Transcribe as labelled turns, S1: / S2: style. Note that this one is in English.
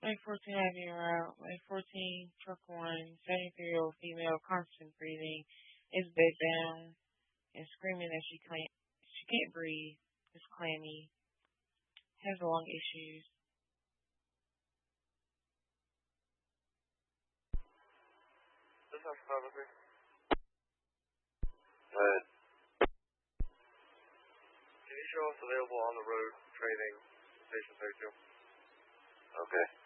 S1: A14 having route. A14 truck 1, 73-year-old female, constant breathing, is bedbound and screaming that she can't breathe, is clammy, has lung issues.
S2: This is photography. Go ahead. Can you show us available on the road training patient 32? Okay.